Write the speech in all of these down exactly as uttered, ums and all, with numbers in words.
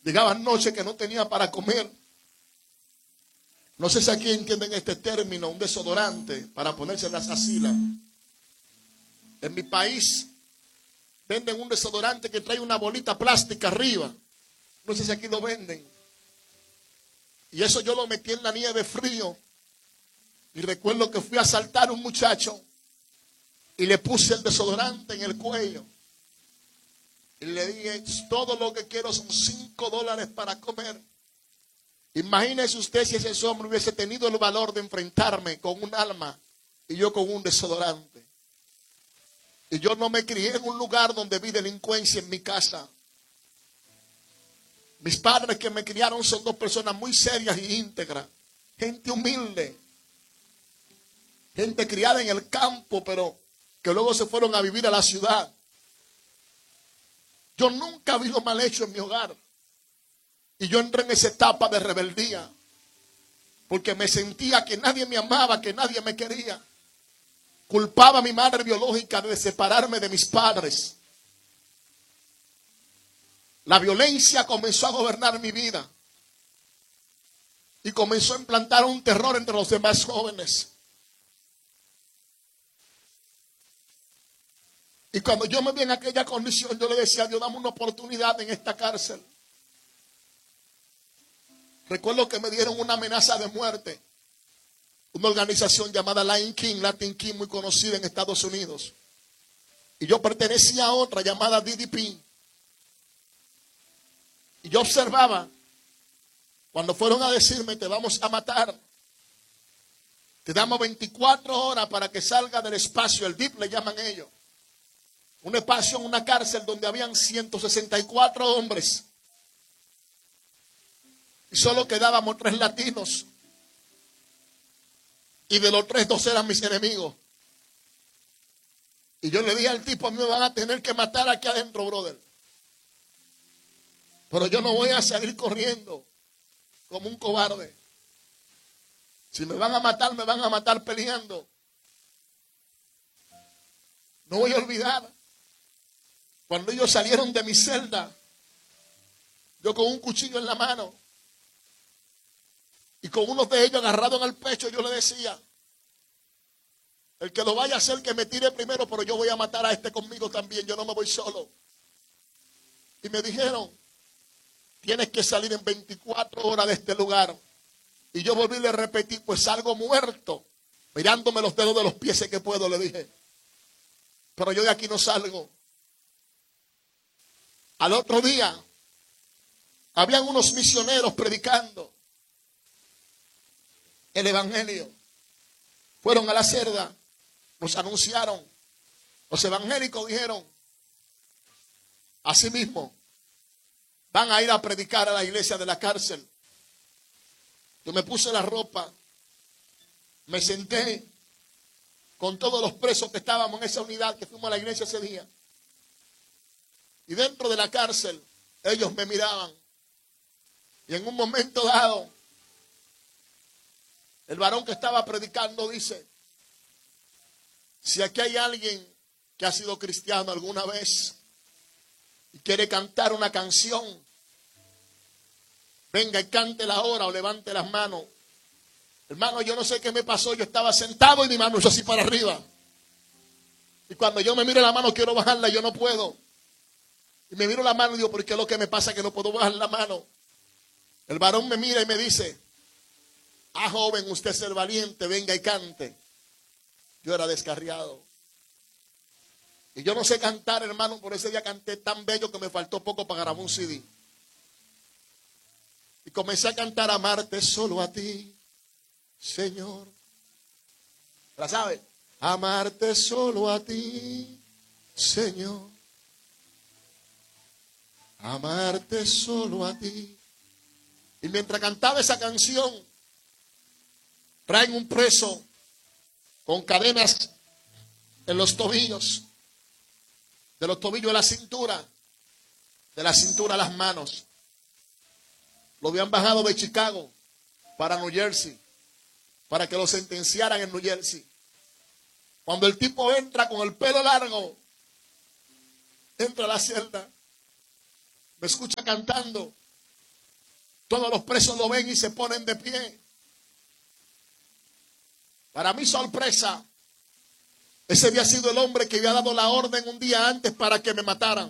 Llegaban noches que no tenía para comer. No sé si aquí entienden este término, un desodorante para ponerse en las axilas. En mi país venden un desodorante que trae una bolita plástica arriba. No sé si aquí lo venden. Y eso yo lo metí en la nieve frío. Y recuerdo que fui a asaltar a un muchacho y le puse el desodorante en el cuello. Y le dije, todo lo que quiero son cinco dólares para comer. Imagínese usted si ese hombre hubiese tenido el valor de enfrentarme con un alma y yo con un desodorante. Y yo no me crié en un lugar donde vi delincuencia en mi casa. Mis padres que me criaron son dos personas muy serias y íntegras. Gente humilde. Gente criada en el campo, pero que luego se fueron a vivir a la ciudad. Yo nunca vi lo mal hecho en mi hogar. Y yo entré en esa etapa de rebeldía. Porque me sentía que nadie me amaba, que nadie me quería. Culpaba a mi madre biológica de separarme de mis padres. La violencia comenzó a gobernar mi vida. Y comenzó a implantar un terror entre los demás jóvenes. Y cuando yo me vi en aquella condición, yo le decía a Dios, dame una oportunidad en esta cárcel. Recuerdo que me dieron una amenaza de muerte. Una organización llamada Lion King, Latin King, muy conocida en Estados Unidos. Y yo pertenecía a otra llamada D D P. Y yo observaba, cuando fueron a decirme, te vamos a matar. Te damos veinticuatro horas para que salga del espacio, el D I P le llaman ellos. Un espacio en una cárcel donde habían ciento sesenta y cuatro hombres. Y solo quedábamos tres latinos. Y de los tres, dos eran mis enemigos. Y yo le dije al tipo, a mí me van a tener que matar aquí adentro, brother. Pero yo no voy a salir corriendo como un cobarde. Si me van a matar, me van a matar peleando. No voy a olvidar. Cuando ellos salieron de mi celda, yo con un cuchillo en la mano y con uno de ellos agarrado en el pecho, yo le decía, el que lo vaya a hacer, que me tire primero, pero yo voy a matar a este conmigo también, yo no me voy solo. Y me dijeron, tienes que salir en veinticuatro horas de este lugar. Y yo volví y le repetí, pues salgo muerto, mirándome los dedos de los pies que puedo, le dije. Pero yo de aquí no salgo. Al otro día, habían unos misioneros predicando el evangelio. Fueron a la celda, nos anunciaron. Los evangélicos dijeron, así mismo, van a ir a predicar a la iglesia de la cárcel. Yo me puse la ropa, me senté con todos los presos que estábamos en esa unidad que fuimos a la iglesia ese día. Y dentro de la cárcel, ellos me miraban. Y en un momento dado, el varón que estaba predicando dice, si aquí hay alguien que ha sido cristiano alguna vez y quiere cantar una canción, venga y cántela ahora o levante las manos. Hermano, yo no sé qué me pasó, yo estaba sentado y mi mano hizo así para arriba. Y cuando yo me miro la mano quiero bajarla, yo no puedo. Y me miro la mano y digo, ¿por qué es lo que me pasa que no puedo bajar la mano? El varón me mira y me dice, ah, joven, usted es el valiente, venga y cante. Yo era descarriado. Y yo no sé cantar, hermano, por ese día canté tan bello que me faltó poco para grabar un C D. Y comencé a cantar, amarte solo a ti, Señor. ¿La sabe? Amarte solo a ti, Señor. Amarte solo a ti. Y mientras cantaba esa canción, traen un preso con cadenas en los tobillos, de los tobillos a la cintura, de la cintura a las manos. Lo habían bajado de Chicago para New Jersey, para que lo sentenciaran en New Jersey. Cuando el tipo entra con el pelo largo, entra a la celda, me escucha cantando Todos los presos lo ven y se ponen de pie. Para mi sorpresa, ese había sido el hombre que había dado la orden un día antes para que me mataran.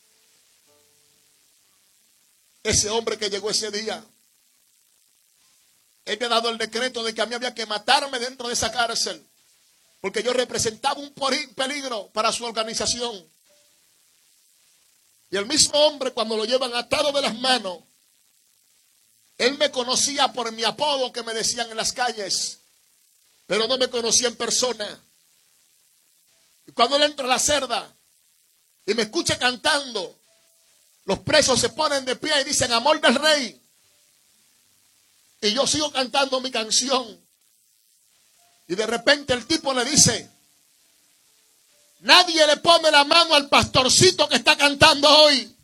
Ese hombre que llegó ese día, él me ha dado el decreto de que a mí había que matarme dentro de esa cárcel, porque yo representaba un peligro para su organización. Y el mismo hombre, cuando lo llevan atado de las manos, él me conocía por mi apodo que me decían en las calles, pero no me conocía en persona. Y cuando él entra a la celda y me escucha cantando, los presos se ponen de pie y dicen: amor del rey. Y yo sigo cantando mi canción. Y de repente el tipo le dice: nadie le pone la mano al pastorcito que está cantando hoy.